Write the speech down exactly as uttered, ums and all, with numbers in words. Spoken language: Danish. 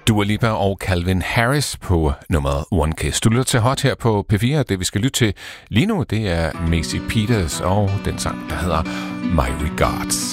Dua Lipa og Calvin Harris på nummeret one Kiss. Du lytter til Hot her på P fire. Det vi skal lytte til lige nu, det er Macy Peters og den sang, der hedder My Regards.